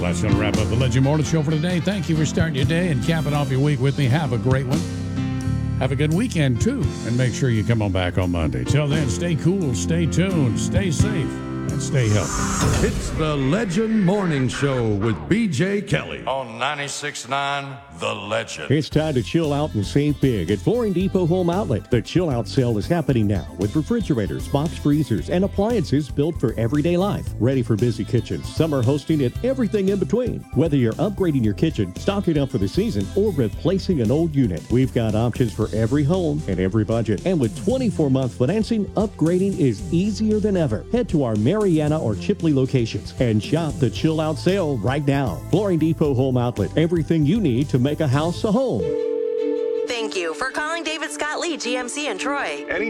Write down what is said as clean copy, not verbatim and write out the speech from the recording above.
Well, that's going to wrap up the Legend Morning Show for today. Thank you for starting your day and capping off your week with me. Have a great one. Have a good weekend, too. And make sure you come on back on Monday. Till then, stay cool, stay tuned, stay safe, and stay healthy. It's the Legend Morning Show with B.J. Kelly on 96.9 The Legend. It's time to chill out and save big at Flooring Depot Home Outlet. The chill out sale is happening now with refrigerators, box freezers, and appliances built for everyday life. Ready for busy kitchens, summer hosting, and everything in between. Whether you're upgrading your kitchen, stocking up for the season, or replacing an old unit, we've got options for every home and every budget. And with 24-month financing, upgrading is easier than ever. Head to our Mariana or Chipley locations and shop the chill out sale right now. Flooring Depot Home Outlet. Everything you need to make a house a home. Thank you for calling David Scott Lee GMC in Troy.